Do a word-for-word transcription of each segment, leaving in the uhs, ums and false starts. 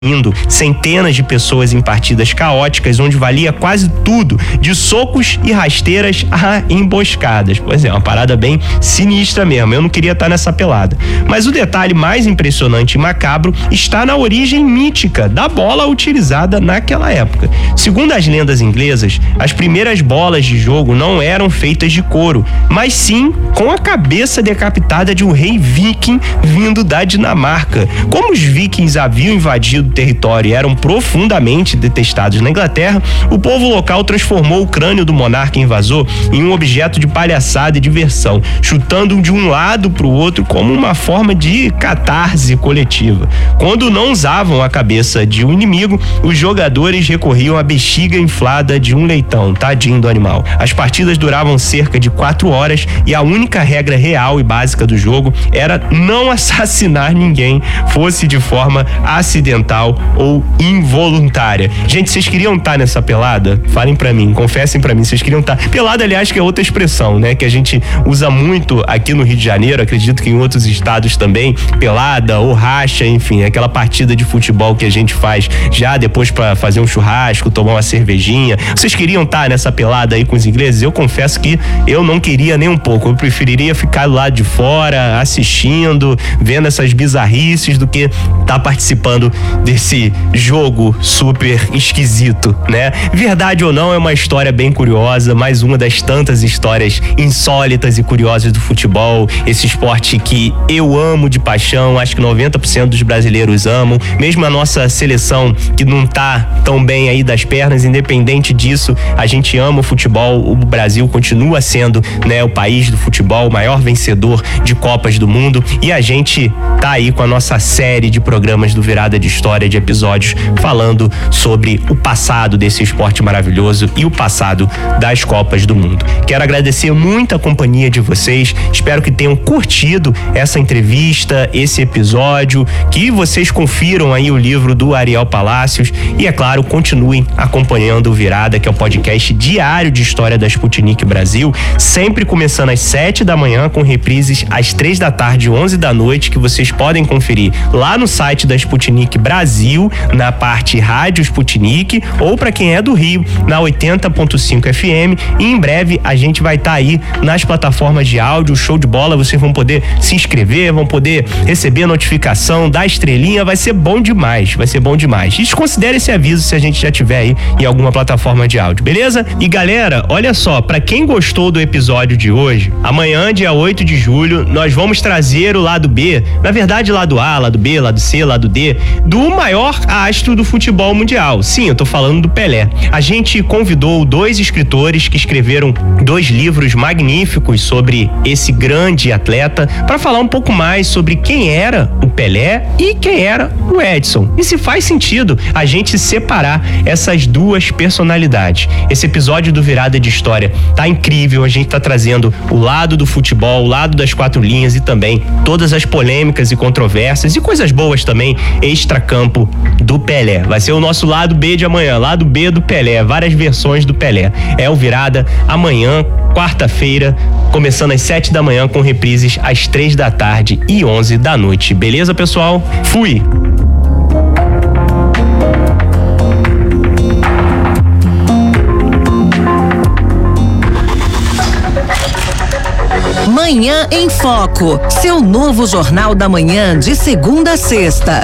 indo centenas de pessoas em partidas caóticas, onde valia quase tudo, de socos e rasteiras a emboscadas. Pois é, uma parada bem sinistra mesmo. Eu não queria estar nessa pelada. Mas o detalhe mais impressionante e macabro está na origem mítica da bola utilizada naquela época. Segundo as lendas inglesas, as primeiras bolas de jogo não eram feitas de couro, mas sim com a cabeça decapitada de um rei viking vindo da Dinamarca. Como os vikings haviam invadido território e eram profundamente detestados na Inglaterra, o povo local transformou o crânio do monarca invasor em um objeto de palhaçada e diversão, chutando de um lado para o outro como uma forma de catarse coletiva. Quando não usavam a cabeça de um inimigo, os jogadores recorriam à bexiga inflada de um leitão, tadinho do animal. As partidas duravam cerca de quatro horas e a única regra real e básica do jogo era não assassinar ninguém, fosse de forma acidental ou involuntária. Gente, vocês queriam estar nessa pelada? Falem pra mim, confessem pra mim, vocês queriam estar. Pelada, aliás, que é outra expressão, né? Que a gente usa muito aqui no Rio de Janeiro, acredito que em outros estados também, pelada ou racha, enfim, aquela partida de futebol que a gente faz já depois pra fazer um churrasco, tomar uma cervejinha. Vocês queriam estar nessa pelada aí com os ingleses? Eu confesso que eu não queria nem um pouco, eu preferiria ficar do lado de fora, assistindo, vendo essas bizarrices do que estar participando desse jogo super esquisito, né? Verdade ou não, é uma história bem curiosa, mais uma das tantas histórias insólitas e curiosas do futebol, esse esporte que eu amo de paixão, acho que noventa por cento dos brasileiros amam, mesmo a nossa seleção que não tá tão bem aí das pernas, independente disso, a gente ama o futebol, o Brasil continua sendo, né, o país do futebol, o maior vencedor de Copas do Mundo, e a gente tá aí com a nossa série de programas do Virada de História, de episódios falando sobre o passado desse esporte maravilhoso e o passado das Copas do Mundo. Quero agradecer muito a companhia de vocês, espero que tenham curtido essa entrevista, esse episódio, que vocês confiram aí o livro do Ariel Palacios e, é claro, continuem acompanhando o Virada, que é o podcast diário de história da Sputnik Brasil, sempre começando às sete da manhã, com reprises às três da tarde, onze da noite, que vocês podem conferir lá no site da Sputnik Brasil, na parte Rádio Sputnik, ou para quem é do Rio, na oitenta ponto cinco F M, e em breve a gente vai estar tá aí nas plataformas de áudio, show de bola, vocês vão poder se inscrever, vão poder receber notificação, dar estrelinha, vai ser bom demais, vai ser bom demais. E desconsidere esse aviso se a gente já tiver aí em alguma plataforma de áudio, beleza? E galera, olha só, para quem gostou do episódio de hoje, amanhã, dia oito de julho, nós vamos trazer o lado B, na verdade lado A, lado B, lado C, lado D, do maior astro do futebol mundial. Sim, eu tô falando do Pelé. A gente convidou dois escritores que escreveram dois livros magníficos sobre esse grande atleta para falar um pouco mais sobre quem era o Pelé e quem era o Edson. E se faz sentido a gente separar essas duas personalidades. Esse episódio do Virada de História tá incrível, a gente tá trazendo o lado do futebol, o lado das quatro linhas e também todas as polêmicas e controvérsias e coisas boas também extracampo do Pelé. Vai ser o nosso lado B de amanhã, lado B do Pelé, várias versões do Pelé. É o Virada amanhã, quarta-feira, começando às sete da manhã, com reprises às três da tarde e onze da noite. Beleza, pessoal? Fui! Manhã em Foco, seu novo jornal da manhã de segunda a sexta.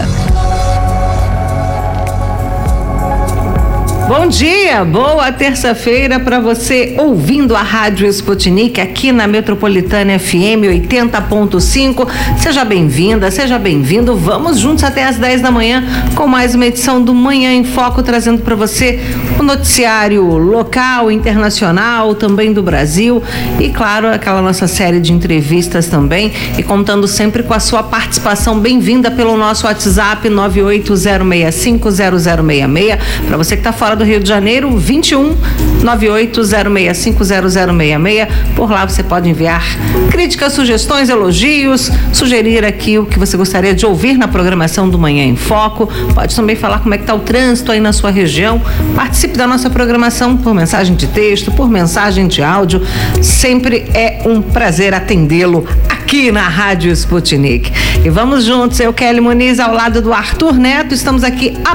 Bom dia, boa terça-feira para você ouvindo a Rádio Sputnik aqui na Metropolitana F M oitenta ponto cinco. Seja bem-vinda, seja bem-vindo. Vamos juntos até às dez da manhã com mais uma edição do Manhã em Foco, trazendo para você o noticiário local, internacional, também do Brasil e, claro, aquela nossa série de entrevistas também, e contando sempre com a sua participação. Bem-vinda pelo nosso WhatsApp nove oito zero seis cinco zero zero seis seis. Para você que está fora estado do Rio de Janeiro, vinte e um, nove oito zero seis cinco zero zero seis seis. Por lá você pode enviar críticas, sugestões, elogios, sugerir aqui o que você gostaria de ouvir na programação do Manhã em Foco. Pode também falar como é que está o trânsito aí na sua região. Participe da nossa programação por mensagem de texto, por mensagem de áudio. Sempre é um prazer atendê-lo aqui na Rádio Sputnik. E vamos juntos, eu, Kelly Muniz, ao lado do Arthur Neto, estamos aqui